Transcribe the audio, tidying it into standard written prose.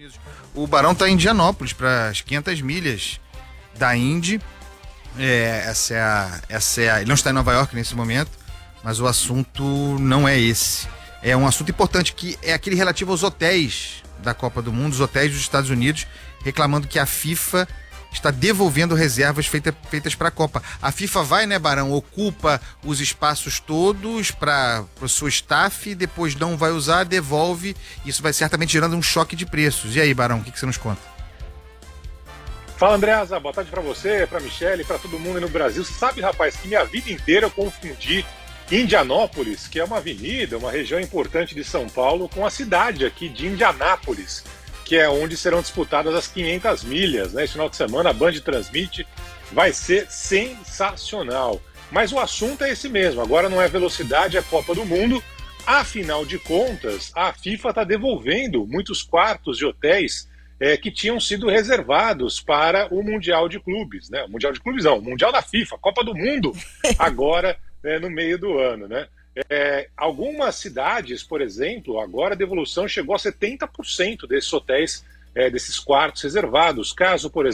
O Barão está em Indianápolis, para as 500 milhas da Indy. Ele não está em Nova York nesse momento, mas o assunto não é esse. É um assunto importante, que é aquele relativo aos hotéis da Copa do Mundo, os hotéis dos Estados Unidos, reclamando que a FIFA está devolvendo reservas feitas para a Copa. A FIFA vai, né, Barão, ocupa os espaços todos para o seu staff, depois não vai usar, devolve. Isso vai certamente gerando um choque de preços. E aí, Barão, o que você nos conta? Fala, Andreasa, boa tarde para você, para Michele, para todo mundo aí no Brasil. Você sabe, rapaz, que minha vida inteira eu confundi Indianópolis, que é uma avenida, uma região importante de São Paulo, com a cidade aqui de Indianápolis, que é onde serão disputadas as 500 milhas, né? Esse final de semana a Band transmite, vai ser sensacional. Mas o assunto é esse mesmo, agora não é velocidade, é Copa do Mundo. Afinal de contas, a FIFA está devolvendo muitos quartos de hotéis que tinham sido reservados para o Mundial de Clubes, né? O Mundial de Clubes não, o Mundial da FIFA, Copa do Mundo, agora no meio do ano, né? Algumas cidades, por exemplo, agora a devolução chegou a 70% desses hotéis, desses quartos reservados. Caso, por exemplo,